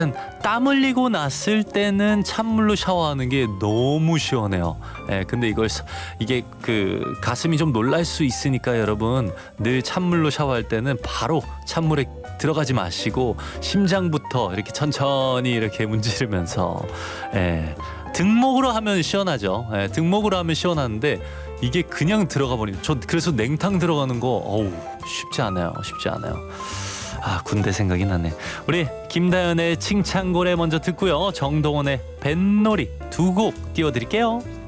땀 흘리고 났을 때는 찬물로 샤워하는 게 너무 시원해요. 근데 이게 그 가슴이 좀 놀랄 수 있으니까 여러분 늘 찬물로 샤워할 때는 바로 찬물에 들어가지 마시고 심장부터 이렇게 천천히 이렇게 문지르면서 등목으로 하면 시원하죠. 등목으로 하면 시원한데 이게 그냥 들어가 버리면 저 그래서 냉탕 들어가는 거 쉽지 않아요. 군대 생각이 나네. 우리 김다연의 칭찬고래 먼저 듣고요. 정동원의 뱃놀이 두 곡 띄워드릴게요.